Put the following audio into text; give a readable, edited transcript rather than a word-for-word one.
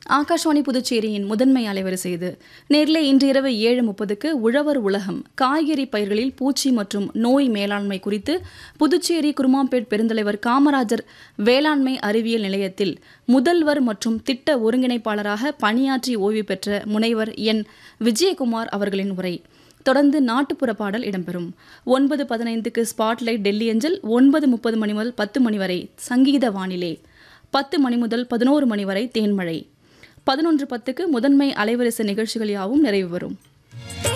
ஆகாஷ்வாணி புதுச்சேரியின் முதன்மை அலைவரிசை இது. நேரிலே இன்று இரவு 7:30க்கு உழவர் உலகம் காய்கறி பயிர்களில் பூச்சி மற்றும் நோய் மேலாண்மை குறித்து புதுச்சேரி குருமாம்பேட் பெருந்தலைவர் காமராஜர் வேளாண்மை அறிவியல் நிலையத்தில் முதல்வர் மற்றும் திட்ட ஒருங்கிணைப்பாளராக பணியாற்றி ஓய்வு பெற்ற முனைவர் என் விஜயகுமார் அவர்களின் உரை. தொடர்ந்து நாட்டுப்புற பாடல் இடம்பெறும். 9:15க்கு ஸ்பாட்லைட் டெல்லி அஞ்சல். 9:30 மணி முதல் 10 மணி வரை சங்கீத வானிலை. 10 மணி முதல் 11 மணி வரை தேன்மழை. 11:10க்கு முதன்மை அலைவரிசை நிகழ்ச்சிகள் யாவும் நிறைவு பெறும்.